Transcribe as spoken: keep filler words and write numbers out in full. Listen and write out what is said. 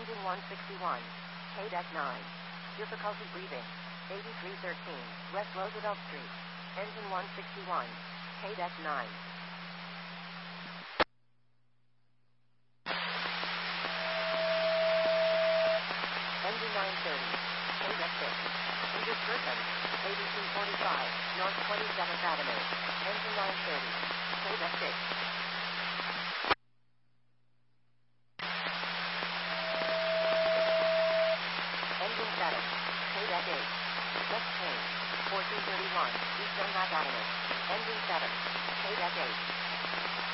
Engine one sixty-one. K-Deck nine. Difficulty breathing. eighty-three thirteen. West Roosevelt Street. Engine one sixty-one. K-Deck nine. Engine nine thirty. K-Deck six. Edith Burton. eighty-two forty-five. North twenty-seventh Avenue. Engine nine thirty. K-Deck six. Engine seven. K-Deck eight. West Payne. fourteen thirty-one. East Dunlap Avenue. Engine seven. K-Deck eight.